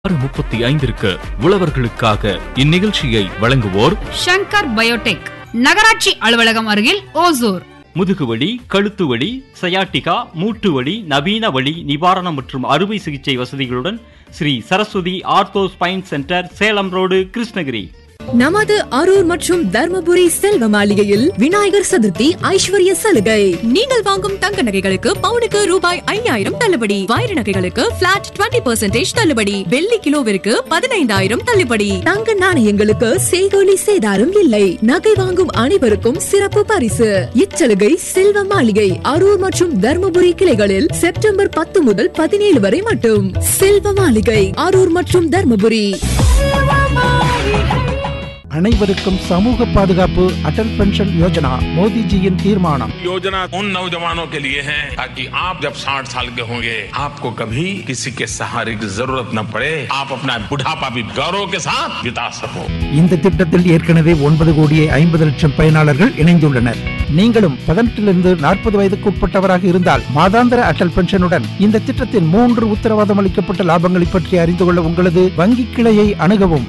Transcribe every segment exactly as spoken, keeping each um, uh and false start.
ஆறு முப்பத்தி ஐந்திற்கு உழவர்களுக்காக இந்நிகழ்ச்சியை வழங்குவோர் ஷங்கர் பயோடெக், நகராட்சி அலுவலகம் அருகில் ஓசூர். முதுகுவலி, கழுத்து வலி, சயாட்டிகா, மூட்டு வலி, நவீன வலி நிவாரணம் மற்றும் அறுவை சிகிச்சை வசதிகளுடன் Sri Saraswati ortho spine centre, Salem road, Krishnagiri. நமது அரூர் மற்றும் தர்மபுரி செல்வ மாளிகையில் விநாயகர் சதுர்த்தி ஐஸ்வர்ய சலுகை. நீங்கள் வாங்கும் தங்க நகைகளுக்கு பவுனுக்கு ரூபாய் ஐயாயிரம் தள்ளுபடி, வைர நகைகளுக்கு பிளாட் இருபது பர்சன்டேஜ் தள்ளுபடி, வெள்ளி கிலோவிற்கு பதினைந்தாயிரம் தள்ளுபடி, தங்க நாணயங்களுக்கு செய்கூலி சேதாரம் இல்லை. நகை வாங்கும் அனைவருக்கும் சிறப்பு பரிசு. இச்சலுகை செல்வ மாளிகை அரூர் மற்றும் தர்மபுரி கிளைகளில் செப்டம்பர் பத்து முதல் பதினேழு வரை மட்டும். செல்வ மாளிகை அரூர் மற்றும் தர்மபுரி. அனைவருக்கும் சமூக பாதுகாப்பு அடல் பென்ஷன் யோஜனா மோடிஜியின் தீர்மானம். योजना उन नौजवानों के लिए है ताकि आप जब साठ साल के होंगे आपको कभी किसी के सहारे की जरूरत न पड़े, आप अपना बुढ़ापा भी गौरव के साथ बिता सको. இந்த திட்டத்தில் ஏற்கனவே ஒன்பது கோடியே ஐம்பது லட்சம் பயனாளர்கள் இணைந்துள்ளனர். நீங்களும் பதினெட்டிலிருந்து நாற்பது வயதுக்கு உட்பட்டவராக இருந்தால் மாதாந்திர அடல் பென்ஷனுடன் இந்த திட்டத்தின் மூன்று உத்தரவாதம் அளிக்கப்பட்ட லாபங்களை பற்றி அறிந்து கொள்ள உங்களது வங்கி கிளையை அணுகவும்.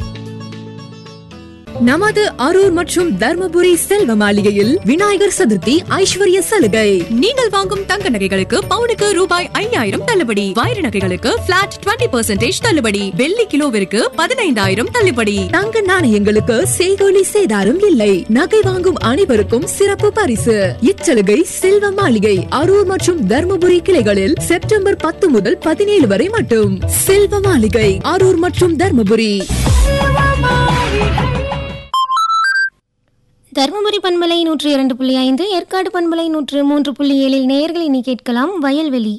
நமது அரூர் மற்றும் தர்மபுரி செல்வ மாளிகையில் விநாயகர் சதுர்த்தி ஐஸ்வர்ய சலுகை. நீங்கள் வாங்கும் தங்க நகைகளுக்கு பவுனுக்கு ரூபாய் ஐயாயிரம் தள்ளுபடி, வைர நகைகளுக்கு பிளாட் இருபது பர்சன்டேஜ் தள்ளுபடி, வெள்ளி கிலோவிற்கு பதினைந்தாயிரம் தள்ளுபடி, தங்க நாணயங்களுக்கு செய்கூலி சேதாரம் இல்லை. நகை வாங்கும் அனைவருக்கும் சிறப்பு பரிசு. இச்சலுகை செல்வ மாளிகை அரூர் மற்றும் தர்மபுரி கிளைகளில் செப்டம்பர் பத்து முதல் பதினேழு வரை மட்டும். செல்வ மாளிகை அரூர் மற்றும் தர்மபுரி. தர்மபுரி பண்பலை நூற்றி இரண்டு புள்ளி ஐந்து, ஏற்காடு பண்பலை நூற்று மூன்று புள்ளி ஏழில் நேயர்கள் இனி கேட்கலாம் வயல்வெளி.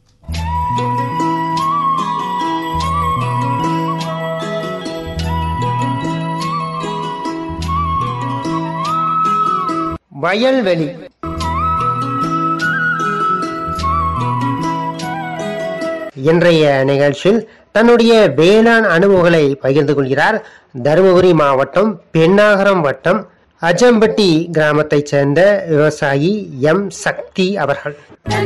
வயல்வெளி இன்றைய நிகழ்ச்சியில் தன்னுடைய வேளாண் அனுபவங்களை பகிர்ந்து கொள்கிறார் தருமபுரி மாவட்டம் பெண்ணாகரம் வட்டம் அஜம்பட்டி கிராமத்தைச் சேர்ந்த விவசாயி எம் சக்தி அவர்கள்.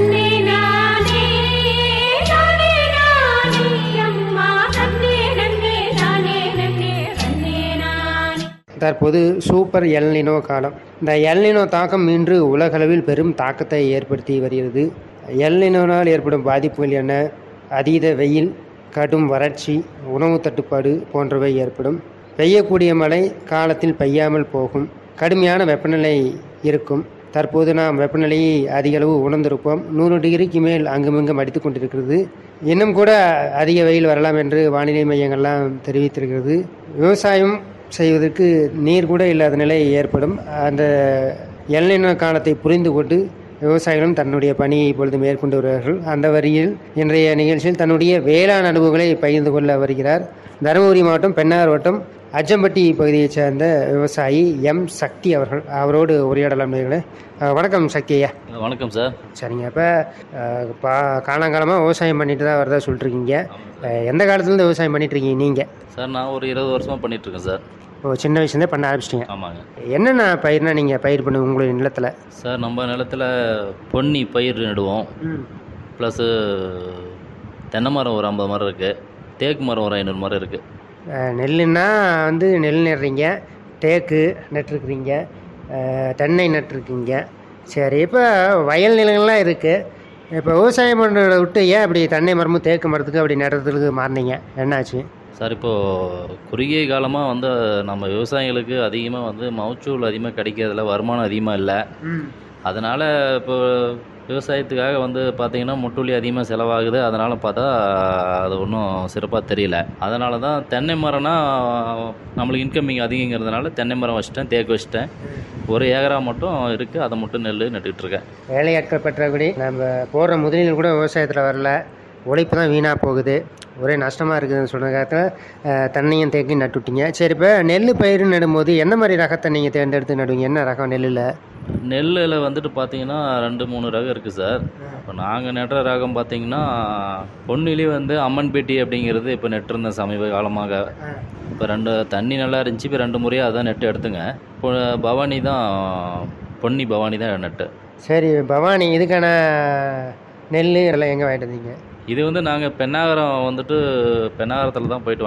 தற்போது சூப்பர் எல்னினோ காலம். இந்த எல்னினோ தாக்கம் இன்று உலகளவில் பெரும் தாக்கத்தை ஏற்படுத்தி வருகிறது. எல்னினோனால் ஏற்படும் பாதிப்புகள் என்ன? அதீத வெயில், கடும் வறட்சி, உணவு தட்டுப்பாடு போன்றவை ஏற்படும். பெய்யக்கூடிய மழை காலத்தில் பெய்யாமல் போகும். கடுமையான வெப்பநிலை இருக்கும். தற்போது நாம் வெப்பநிலையை அதிக அளவு உணர்ந்திருப்போம். நூறு டிகிரிக்கு மேல் அங்குமிங்கும் அடித்து கொண்டிருக்கிறது. இன்னும் கூட அதிக வெயில் வரலாம் என்று வானிலை மையங்கள்லாம் தெரிவித்திருக்கிறது. விவசாயம் செய்வதற்கு நீர் கூட இல்லாத நிலை ஏற்படும். அந்த எல்னினோ காலத்தை புரிந்து கொண்டு விவசாயிகளும் தன்னுடைய பணியை இப்பொழுது மேற்கொண்டு வருகிறார்கள். அந்த வரியில் இன்றைய நிகழ்ச்சியில் தன்னுடைய வேளாண் அனுபவங்களை பகிர்ந்து கொள்ள வருகிறார் தருமபுரி மாவட்டம் பெண்ணாகரம் வட்டம் அஜம்பட்டி பகுதியைச் சேர்ந்த விவசாயி எம் சக்தி அவர்கள். அவரோடு உரையாடலாம். வணக்கம் சக்தி ஐயா. வணக்கம் சார். சரிங்க. இப்போ பா காலங்காலமாக விவசாயம் பண்ணிட்டு தான் வரதா சொல்லிட்டுருக்கீங்க. எந்த காலத்துலேருந்து விவசாயம் பண்ணிட்டுருக்கீங்க நீங்கள்? சார் நான் ஒரு இருபது வருஷமாக பண்ணிகிட்ருக்கேன் சார். ஓ, சின்ன வயசுலேருந்தே பண்ண ஆரம்பிச்சிட்டிங்க? ஆமாங்க. என்னென்ன பயிர்னா நீங்கள் பயிர் பண்ணுங்க உங்களுடைய நிலத்தில்? சார் நம்ம நிலத்தில் பொன்னி பயிர் நடுவோம். ப்ளஸ்ஸு தென்னை மரம் ஒரு ஐம்பது மரம் இருக்குது, தேக்கு மரம் ஒரு ஐநூறு மரம் இருக்குது. நெல்லுன்னா வந்து நெல் நடுறீங்க, தேக்கு நட்டுருக்குறீங்க, தென்னை நட்டுருக்கீங்க. சரி, இப்போ வயல் நிலங்கள்லாம் இருக்குது. இப்போ விவசாயம் பண்ணுறத விட்டு ஏன் அப்படி தென்னை மரமும் தேக்கு மரத்துக்கு அப்படி நடுறதுக்கு மாறினீங்க? என்னாச்சு சார்? இப்போது குறுகிய காலமாக வந்து நம்ம விவசாயிகளுக்கு அதிகமாக வந்து மகசூல் அதிகமாக கிடைக்கிறதுல வருமானம் அதிகமாக இல்லை. அதனால் இப்போ விவசாயத்துக்காக வந்து பார்த்திங்கன்னா முட்டுலி அதிகமாக செலவாகுது. அதனால் பார்த்தா அது ஒன்றும் சிறப்பாக தெரியல. அதனால தான் தென்னை மரம்னா நம்மளுக்கு இன்கமிங் அதிகங்கிறதுனால தென்னை மரம் வச்சுட்டேன், தேக்கு வச்சுட்டேன். ஒரு ஏக்கரா மட்டும் இருக்குது, அதை மட்டும் நெல் நட்டுக்கிட்டு இருக்கேன். வேலையாட்கள் பற்றாக்குடி, நம்ம போடுற முதலீடு கூட விவசாயத்தில் வரல, உழைப்பு தான் வீணாக போகுது, ஒரே நஷ்டமாக இருக்குதுன்னு சொன்ன காலத்தில் தென்னையும் தேக்கையும் நட்டுவிட்டீங்க. சரி, இப்போ நெல் பயிர் நடும்போது எந்த மாதிரி ரகத்தை நீங்கள் தேர்ந்தெடுத்து நடுவீங்க? என்ன ரகம் நெல்லில்? நெல்லில் வந்துட்டு பார்த்தீங்கன்னா ரெண்டு மூணு ரகம் இருக்குது சார். இப்போ நாங்கள் நடுற ரகம் பார்த்தீங்கன்னா பொன்னிலே வந்து அம்மன்பேட்டி அப்படிங்கிறது இப்போ நெட்டிருந்தேன் சமீப காலமாக. இப்போ ரெண்டு தண்ணி நல்லா இருந்துச்சு, இப்போ ரெண்டு முறையாக அதான் நெட்டு எடுத்துங்க. இப்போ பவானி தான், பொன்னி பவானி தான் நெட்டு. சரி, பவானி இதுக்கான நெல் எல்லாம் எங்கே வாங்கிட்டு வந்தீங்க? இது வந்து நாங்கள் பெண்ணாகரம் வந்துட்டு பெண்ணாகரத்தில் தான் போயிட்டு